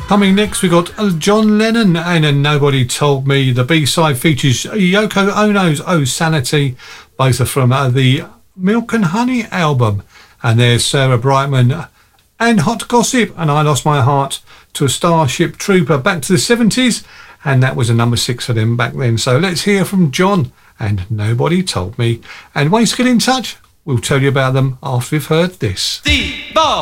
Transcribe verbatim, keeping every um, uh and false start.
Coming next, we got John Lennon and Nobody Told Me. The B-side features Yoko Ono's Oh Sanity. Both are from uh, the Milk and Honey album. And there's Sarah Brightman and Hot Gossip and I Lost My Heart to a Starship Trooper back to the seventies. And that was a number six for them back then. So let's hear from John and Nobody Told Me. And ways to get in touch, we'll tell you about them after we've heard this. The Ball.